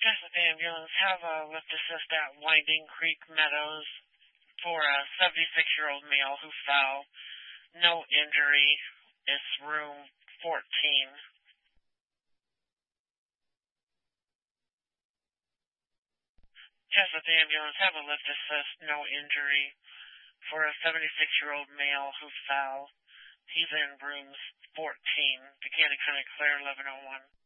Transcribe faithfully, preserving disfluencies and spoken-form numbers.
Jessup Ambulance, have a lift assist at Winding Creek Meadows for a seventy-six-year-old male who fell. No injury. It's room fourteen. Jessup Ambulance, have a lift assist, no injury, for a seventy-six-year-old male who fell. He's in rooms fourteen. Buchanan Clinic, Claire, eleven oh one.